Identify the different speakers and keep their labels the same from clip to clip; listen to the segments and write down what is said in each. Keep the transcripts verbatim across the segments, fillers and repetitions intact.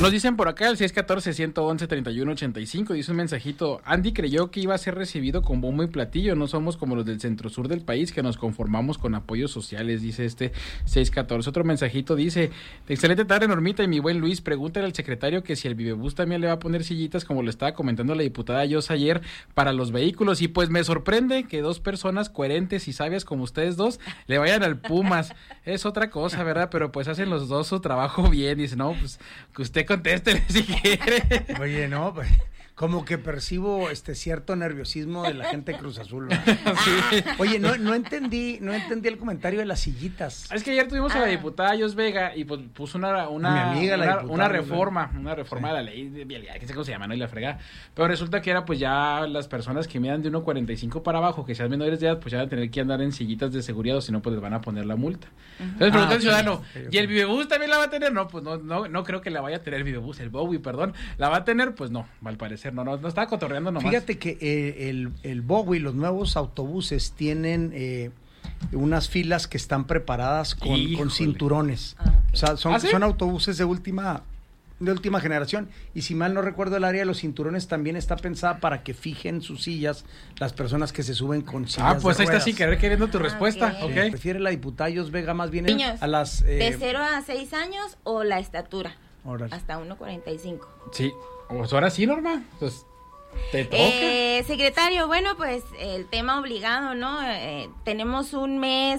Speaker 1: Nos dicen por acá el seis uno cuatro, uno uno, tres uno ocho cinco, dice un mensajito: Andy creyó que iba a ser recibido con bombo y platillo, no somos como los del centro sur del país que nos conformamos con apoyos sociales, dice este seis uno cuatro. Otro mensajito dice: excelente tarde, Normita y mi buen Luis, pregúntale al secretario que si el Vivebús también le va a poner sillitas, como lo estaba comentando la diputada Yosa ayer, para los vehículos, y pues me sorprende que dos personas coherentes y sabias como ustedes dos le vayan al Pumas. Es otra cosa, ¿verdad? Pero pues hacen los dos su trabajo bien. Dice, no, pues que usted conteste si quiere.
Speaker 2: Oye, no, pues, como que percibo este cierto nerviosismo de la gente de Cruz Azul, ¿no?
Speaker 1: Sí.
Speaker 2: Oye, no, no entendí, no entendí el comentario de las sillitas.
Speaker 1: Es que ayer tuvimos
Speaker 3: Ah.
Speaker 1: a la diputada Yos Vega y pues puso una una,
Speaker 2: A mi amiga, la
Speaker 1: una,
Speaker 2: diputada
Speaker 1: una
Speaker 2: Yos
Speaker 1: reforma, una reforma
Speaker 2: Sí.
Speaker 1: de la ley de vialidad, que sé cómo se llama, ¿no? Y la fregada. Pero resulta que era pues ya las personas que midan de uno cuarenta y cinco para abajo, que sean menores de edad, pues ya van a tener que andar en sillitas de seguridad, o si no, pues les van a poner la multa. Entonces preguntó
Speaker 2: Ah,
Speaker 1: el ciudadano,
Speaker 2: ok, ok.
Speaker 1: ¿y el Vivebús también la va a tener? No, pues no, no, no creo que la vaya a tener el Vivebús, el Bowie, perdón. ¿La va a tener? Pues no, al parecer, no, no, no estaba cotorreando nomás.
Speaker 2: Fíjate que eh, el, el Bowie, los nuevos autobuses tienen eh, unas filas que están preparadas con,
Speaker 1: Híjole.
Speaker 2: con cinturones.
Speaker 3: Ah, ok.
Speaker 2: O sea, son,
Speaker 1: ¿Ah, sí?
Speaker 2: son autobuses de última de última generación, y si mal no recuerdo, el área de los cinturones también está pensada para que fijen sus sillas las personas que se suben con sillas
Speaker 1: Ah, pues
Speaker 2: de
Speaker 1: ahí está
Speaker 2: ruedas.
Speaker 1: sin querer queriendo tu
Speaker 3: Ah,
Speaker 1: respuesta,
Speaker 3: ok.
Speaker 1: ¿ok?
Speaker 2: Sí, prefiere la diputada Yos Vega más bien
Speaker 3: Niños,
Speaker 2: a las eh,
Speaker 3: ¿de cero a seis años o la estatura?
Speaker 2: órale.
Speaker 3: Hasta uno cuarenta y cinco.
Speaker 1: Sí, pues ahora sí, Norma, pues te toca.
Speaker 3: Eh, secretario, bueno, pues el tema obligado, ¿no? Eh, tenemos un mes,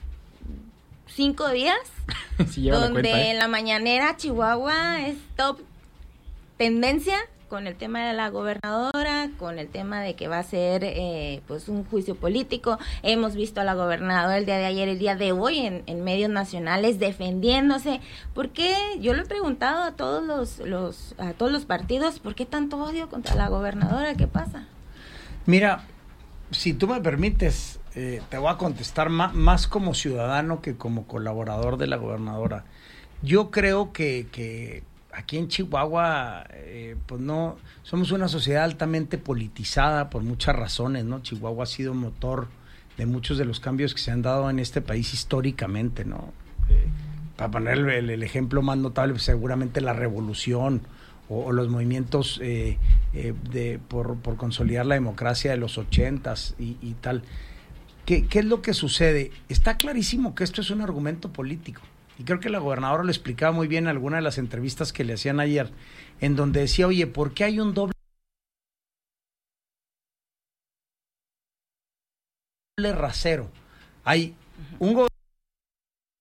Speaker 3: cinco días,
Speaker 1: Sí, lleva la
Speaker 3: donde
Speaker 1: cuenta, ¿eh?
Speaker 3: en la mañanera Chihuahua es top tendencia con el tema de la gobernadora, con el tema de que va a ser eh, pues un juicio político. Hemos visto a la gobernadora el día de ayer, el día de hoy en, en medios nacionales defendiéndose. ¿Por qué? Yo le he preguntado a todos los, los a todos los partidos, ¿por qué tanto odio contra la gobernadora? ¿Qué pasa?
Speaker 2: Mira, si tú me permites, eh, te voy a contestar ma- más como ciudadano que como colaborador de la gobernadora. Yo creo que, que aquí en Chihuahua, eh, pues no, somos una sociedad altamente politizada por muchas razones, ¿no? Chihuahua ha sido motor de muchos de los cambios que se han dado en este país históricamente, ¿no? Eh, para poner el, el ejemplo más notable, pues, seguramente la revolución o, o los movimientos eh, eh, de, por, por consolidar la democracia de los ochentas y, y tal. ¿Qué, ¿Qué es lo que sucede? Está clarísimo que esto es un argumento político. Y creo que la gobernadora lo explicaba muy bien en alguna de las entrevistas que le hacían ayer, en donde decía, oye, ¿por qué hay un doble rasero? Hay un gobernador